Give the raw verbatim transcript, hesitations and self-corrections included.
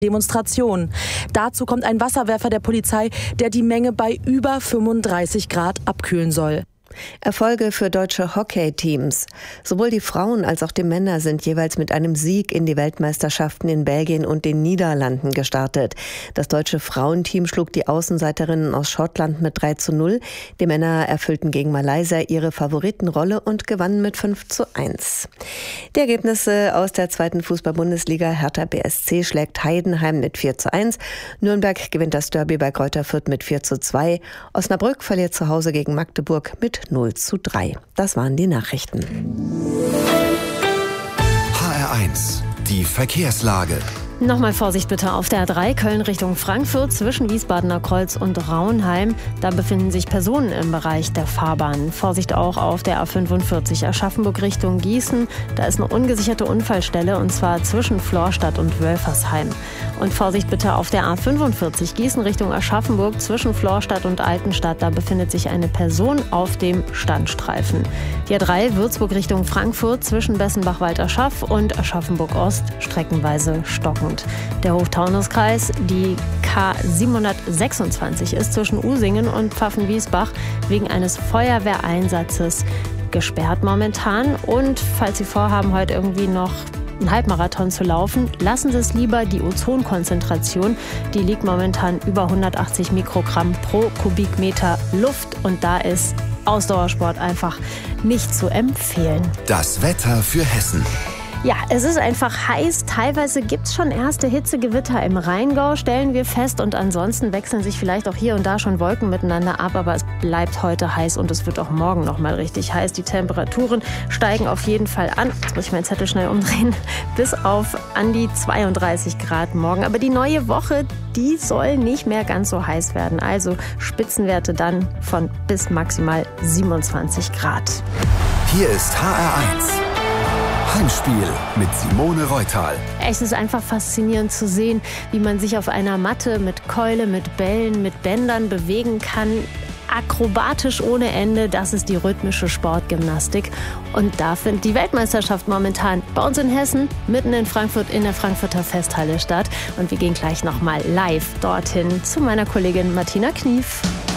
Demonstration. Dazu kommt ein Wasserwerfer der Polizei, der die Menge bei über fünfunddreißig Grad abkühlen soll. Erfolge für deutsche Hockey-Teams. Sowohl die Frauen als auch die Männer sind jeweils mit einem Sieg in die Weltmeisterschaften in Belgien und den Niederlanden gestartet. Das deutsche Frauenteam schlug die Außenseiterinnen aus Schottland mit drei zu null. Die Männer erfüllten gegen Malaysia ihre Favoritenrolle und gewannen mit fünf zu eins. Die Ergebnisse aus der zweiten Fußball-Bundesliga: Hertha B S C schlägt Heidenheim mit vier zu eins. Nürnberg gewinnt das Derby bei Greuther Fürth mit vier zu zwei. Osnabrück verliert zu Hause gegen Magdeburg mit null zu drei. Das waren die Nachrichten. H R eins, die Verkehrslage. Nochmal Vorsicht bitte auf der A drei Köln Richtung Frankfurt zwischen Wiesbadener Kreuz und Raunheim. Da befinden sich Personen im Bereich der Fahrbahn. Vorsicht auch auf der A fünfundvierzig Aschaffenburg Richtung Gießen. Da ist eine ungesicherte Unfallstelle und zwar zwischen Florstadt und Wölfersheim. Und Vorsicht bitte auf der A fünfundvierzig Gießen Richtung Aschaffenburg zwischen Florstadt und Altenstadt. Da befindet sich eine Person auf dem Standstreifen. Die A drei Würzburg Richtung Frankfurt zwischen Bessenbach-Walterschaff und Aschaffenburg-Ost streckenweise stockend. Der Hochtaunuskreis, die K siebenhundertsechsundzwanzig, ist zwischen Usingen und Pfaffenwiesbach wegen eines Feuerwehreinsatzes gesperrt momentan. Und falls Sie vorhaben, heute irgendwie noch einen Halbmarathon zu laufen, lassen Sie es lieber. Die Ozonkonzentration, die liegt momentan über hundertachtzig Mikrogramm pro Kubikmeter Luft und da ist Ausdauersport einfach nicht zu empfehlen. Das Wetter für Hessen. Ja, es ist einfach heiß. Teilweise gibt es schon erste Hitzegewitter im Rheingau, stellen wir fest. Und ansonsten wechseln sich vielleicht auch hier und da schon Wolken miteinander ab. Aber es bleibt heute heiß und es wird auch morgen noch mal richtig heiß. Die Temperaturen steigen auf jeden Fall an. Jetzt muss ich meinen Zettel schnell umdrehen. Bis auf an die zweiunddreißig Grad morgen. Aber die neue Woche, die soll nicht mehr ganz so heiß werden. Also Spitzenwerte dann von bis maximal siebenundzwanzig Grad. Hier ist H R eins. Heimspiel mit Simone Reutal. Es ist einfach faszinierend zu sehen, wie man sich auf einer Matte mit Keule, mit Bällen, mit Bändern bewegen kann. Akrobatisch ohne Ende, das ist die rhythmische Sportgymnastik. Und da findet die Weltmeisterschaft momentan bei uns in Hessen, mitten in Frankfurt in der Frankfurter Festhalle statt. Und wir gehen gleich nochmal live dorthin zu meiner Kollegin Martina Knief.